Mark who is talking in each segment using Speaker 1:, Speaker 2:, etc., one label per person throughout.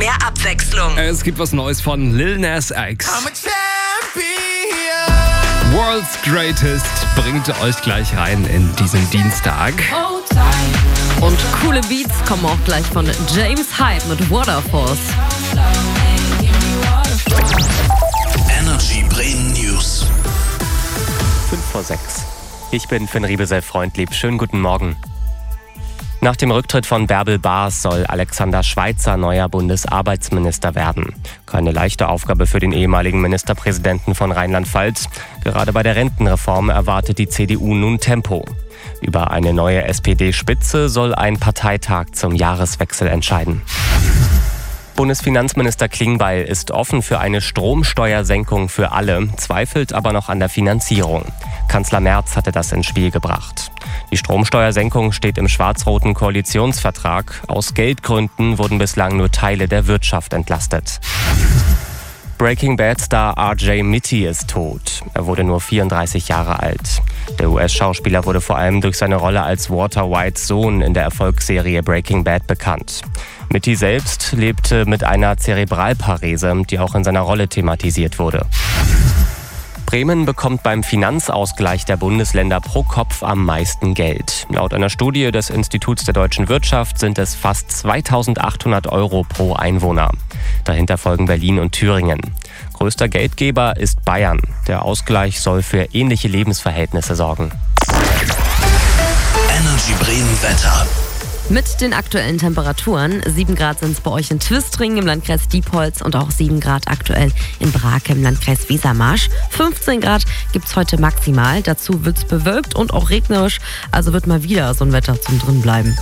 Speaker 1: mehr Abwechslung.
Speaker 2: Es gibt was Neues von Lil Nas X. World's Greatest bringt euch gleich rein in diesen Dienstag.
Speaker 3: Und coole Beats kommen auch gleich von James Hype mit Waterfalls.
Speaker 4: Energy Bremen News.
Speaker 5: 5:06. Ich bin Finn Riebesell-Freundlieb. Schönen guten Morgen. Nach dem Rücktritt von Bärbel Baas soll Alexander Schweitzer neuer Bundesarbeitsminister werden. Keine leichte Aufgabe für den ehemaligen Ministerpräsidenten von Rheinland-Pfalz. Gerade bei der Rentenreform erwartet die CDU nun Tempo. Über eine neue SPD-Spitze soll ein Parteitag zum Jahreswechsel entscheiden. Bundesfinanzminister Klingbeil ist offen für eine Stromsteuersenkung für alle, zweifelt aber noch an der Finanzierung. Kanzler Merz hatte das ins Spiel gebracht. Die Stromsteuersenkung steht im schwarz-roten Koalitionsvertrag. Aus Geldgründen wurden bislang nur Teile der Wirtschaft entlastet. Breaking Bad-Star R.J. Mitte ist tot. Er wurde nur 34 Jahre alt. Der US-Schauspieler wurde vor allem durch seine Rolle als Walter Whites Sohn in der Erfolgsserie Breaking Bad bekannt. Mitte selbst lebte mit einer Zerebralparese, die auch in seiner Rolle thematisiert wurde. Bremen bekommt beim Finanzausgleich der Bundesländer pro Kopf am meisten Geld. Laut einer Studie des Instituts der deutschen Wirtschaft sind es fast 2.800 € pro Einwohner. Dahinter folgen Berlin und Thüringen. Größter Geldgeber ist Bayern. Der Ausgleich soll für ähnliche Lebensverhältnisse sorgen.
Speaker 4: Energy Bremen Wetter.
Speaker 3: Mit den aktuellen Temperaturen, 7 Grad sind es bei euch in Twistringen im Landkreis Diepholz und auch 7 Grad aktuell in Brake im Landkreis Wesermarsch. 15 Grad gibt es heute maximal, dazu wird es bewölkt und auch regnerisch, also wird mal wieder so ein Wetter zum Drinbleiben.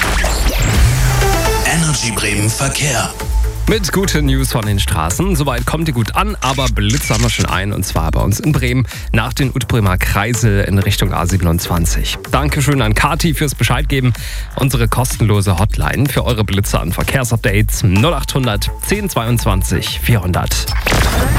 Speaker 4: Energy Bremen Verkehr.
Speaker 2: Mit guten News von den Straßen. Soweit kommt ihr gut an, aber Blitze haben wir schon ein, und zwar bei uns in Bremen nach den Utbremer Kreisel in Richtung A27. Dankeschön an Kati fürs Bescheidgeben. Unsere kostenlose Hotline für eure Blitze an Verkehrsupdates 0800 10 22 400.